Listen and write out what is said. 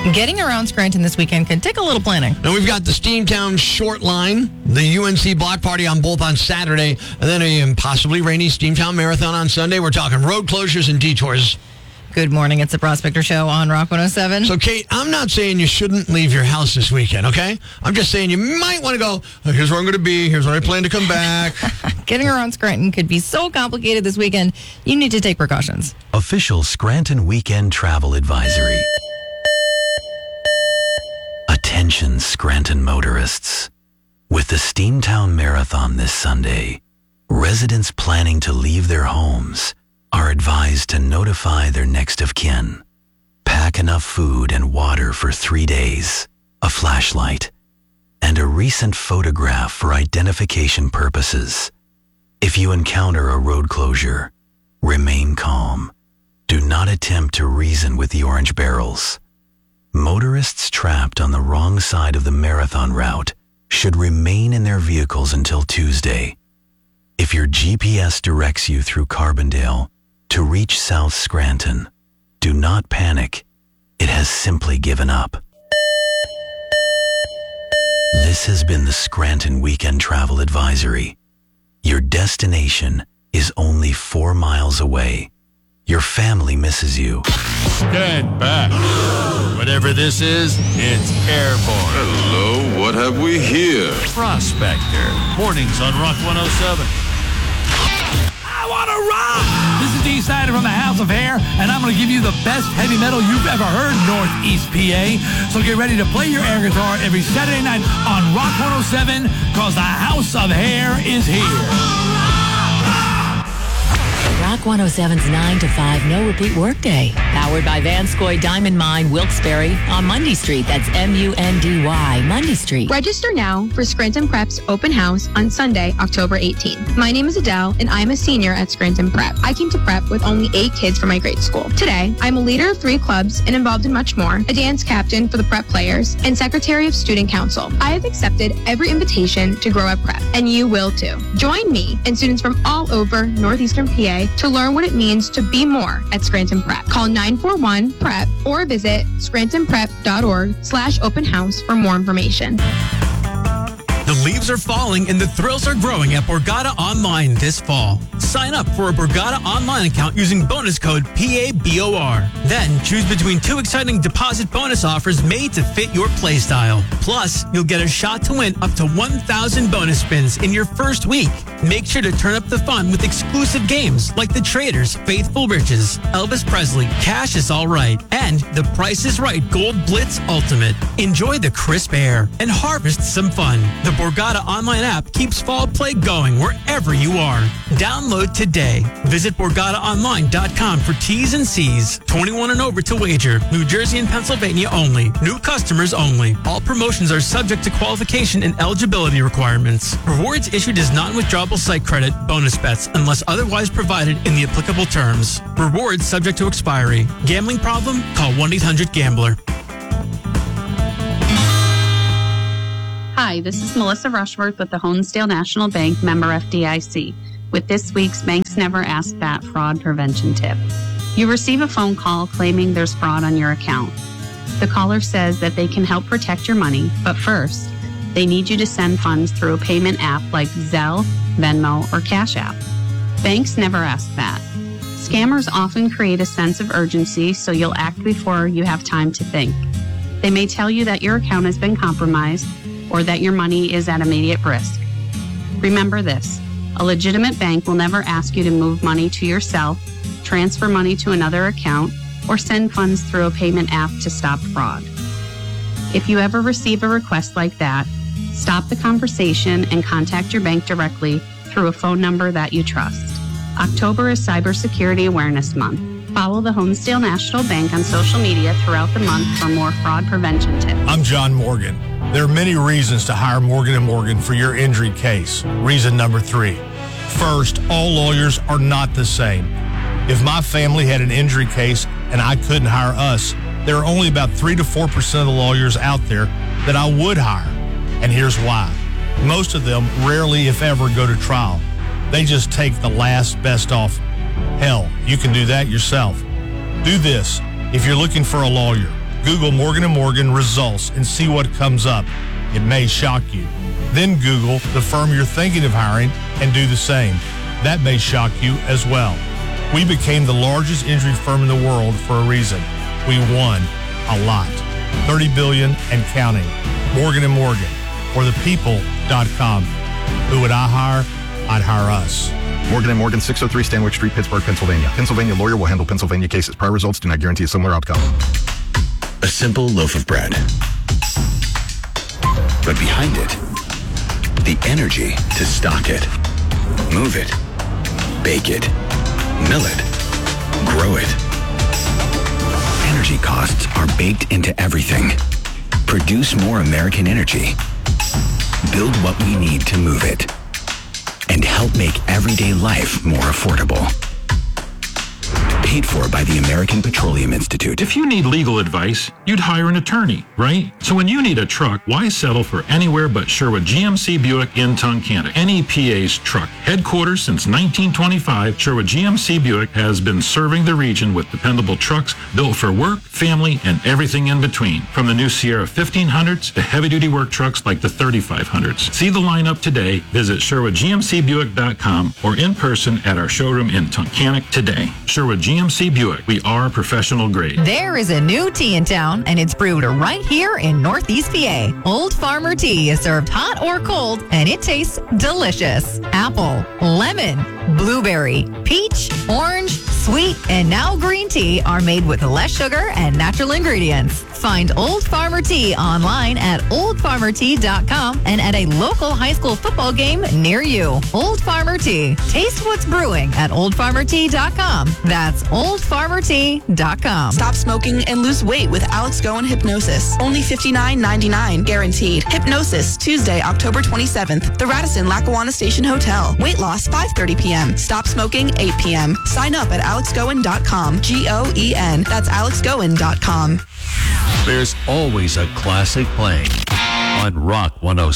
Getting around Scranton this weekend can take a little planning. And we've got the Steamtown Short Line, the UNC Block Party on Saturday, and then a possibly rainy Steamtown Marathon on Sunday. We're talking road closures and detours. Good morning. It's the Prospector Show on Rock 107. So, Kate, I'm not saying you shouldn't leave your house this weekend, okay? I'm just saying you might want to go, here's where I'm going to be, here's where I plan to come back. Getting around Scranton could be so complicated this weekend, you need to take precautions. Official Scranton Weekend Travel Advisory. Attention, Scranton motorists. With the Steamtown Marathon this Sunday, residents planning to leave their homes are advised to notify their next of kin. Pack enough food and water for 3 days, a flashlight, and a recent photograph for identification purposes. If you encounter a road closure, remain calm. Do not attempt to reason with the orange barrels. Motorists trapped on the wrong side of the marathon route should remain in their vehicles until Tuesday. If your GPS directs you through Carbondale to reach South Scranton, do not panic. It has simply given up. This has been the Scranton Weekend Travel Advisory. Your destination is only 4 miles away. Your family misses you. Stand back. Whatever this is, it's airborne. Hello, what have we here? Prospector. Mornings on Rock 107. I want to rock! This is D-Sider from the House of Hair, and I'm going to give you the best heavy metal you've ever heard, Northeast PA. So get ready to play your air guitar every Saturday night on Rock 107, because the House of Hair is here. Rock 107's 9 to 5 no repeat workday. Powered by Vanscoy Diamond Mine, Wilkes-Barre on Mundy Street. That's M-U-N-D-Y, Mundy Street. Register now for Scranton Prep's open house on Sunday, October 18th. My name is Adele, and I'm a senior at Scranton Prep. I came to Prep with only 8 kids from my grade school. Today, I'm a leader of 3 clubs and involved in much more, a dance captain for the Prep players, and secretary of student council. I have accepted every invitation to grow up Prep, and you will too. Join me and students from all over Northeastern PA to learn what it means to be more at Scranton Prep. Call 941-PREP or visit scrantonprep.org/open house for more information. The leaves are falling and the thrills are growing at Borgata Online this fall. Sign up for a Borgata Online account using bonus code PABOR. Then choose between 2 exciting deposit bonus offers made to fit your playstyle. Plus, you'll get a shot to win up to 1,000 bonus spins in your first week. Make sure to turn up the fun with exclusive games like The Traders, Faithful Riches, Elvis Presley, Cash is All Right, and The Price is Right Gold Blitz Ultimate. Enjoy the crisp air and harvest some fun. The Borgata Online app keeps fall play going wherever you are. Download today. Visit BorgataOnline.com for T's and C's. 21 and over to wager. New Jersey and Pennsylvania only. New customers only. All promotions are subject to qualification and eligibility requirements. Rewards issued as non-withdrawable site credit, bonus bets, unless otherwise provided in the applicable terms. Rewards subject to expiry. Gambling problem? Call 1-800-GAMBLER. Hi, this is Melissa Rushworth with the Honesdale National Bank, member FDIC, with this week's Banks Never Ask That fraud prevention tip. You receive a phone call claiming there's fraud on your account. The caller says that they can help protect your money, but first, they need you to send funds through a payment app like Zelle, Venmo, or Cash App. Banks never ask that. Scammers often create a sense of urgency, so you'll act before you have time to think. They may tell you that your account has been compromised or that your money is at immediate risk. Remember this, a legitimate bank will never ask you to move money to yourself, transfer money to another account, or send funds through a payment app to stop fraud. If you ever receive a request like that, stop the conversation and contact your bank directly through a phone number that you trust. October is Cybersecurity Awareness Month. Follow the Honesdale National Bank on social media throughout the month for more fraud prevention tips. I'm John Morgan. There are many reasons to hire Morgan & Morgan for your injury case. Reason number 3. First, all lawyers are not the same. If my family had an injury case and I couldn't hire us, there are only about 3 to 4% of the lawyers out there that I would hire. And here's why. Most of them rarely, if ever, go to trial. They just take the last best offer. Hell, you can do that yourself. Do this. If you're looking for a lawyer, Google Morgan & Morgan results and see what comes up. It may shock you. Then Google the firm you're thinking of hiring and do the same. That may shock you as well. We became the largest injury firm in the world for a reason. We won a lot. $30 billion and counting. Morgan & Morgan, or thepeople.com. Who would I hire? I'd hire us. Morgan & Morgan, 603 Stanwyck Street, Pittsburgh, Pennsylvania. Pennsylvania lawyer will handle Pennsylvania cases. Prior results do not guarantee a similar outcome. A simple loaf of bread. But behind it, the energy to stock it, move it, bake it, mill it, grow it. Energy costs are baked into everything. Produce more American energy. Build what we need to move it. And help make everyday life more affordable. Paid for by the American Petroleum Institute. If you need legal advice, you'd hire an attorney, right? So when you need a truck, why settle for anywhere but Sherwood GMC Buick in Tunkhannock? NEPA's truck headquarters since 1925, Sherwood GMC Buick has been serving the region with dependable trucks built for work, family, and everything in between. From the new Sierra 1500s to heavy-duty work trucks like the 3500s. See the lineup today. Visit SherwoodGMCBuick.com or in person at our showroom in Tunkhannock today. Sherwood GMC Buick. We are professional grade. There is a new tea in town, and it's brewed right here in Northeast PA. Old Farmer Tea is served hot or cold, and it tastes delicious. Apple, lemon, blueberry, peach, orange, sweet, and now green tea are made with less sugar and natural ingredients. Find Old Farmer Tea online at oldfarmertea.com and at a local high school football game near you. Old Farmer Tea. Taste what's brewing at oldfarmertea.com. That's oldfarmertea.com. Stop smoking and lose weight with Alex Goen Hypnosis. Only $59.99 guaranteed. Hypnosis, Tuesday, October 27th. The Radisson Lackawanna Station Hotel. Weight loss, 5:30 p.m. Stop smoking, 8 p.m. Sign up at alexgoen.com. GOEN. That's alexgoen.com. There's always a classic playing on Rock 106.